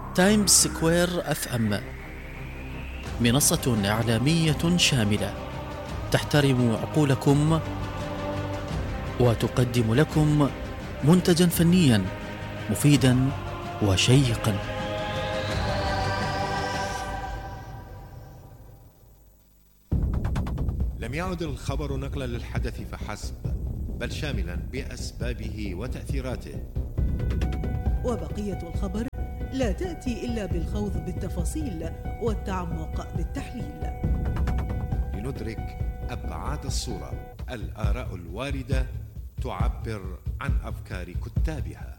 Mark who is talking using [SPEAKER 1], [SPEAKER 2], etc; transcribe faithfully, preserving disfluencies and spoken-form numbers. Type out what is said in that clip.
[SPEAKER 1] تايمز سكوير اف ام، منصة إعلامية شاملة تحترم عقولكم وتقدم لكم منتجا فنيا مفيدا وشيقا.
[SPEAKER 2] لم يعد الخبر نقلا للحدث فحسب، بل شاملا بأسبابه وتأثيراته.
[SPEAKER 3] وبقية الخبر لا تأتي إلا بالخوض بالتفاصيل والتعمق بالتحليل
[SPEAKER 2] لندرك أبعاد الصورة. الآراء الواردة تعبر عن أفكار كتابها.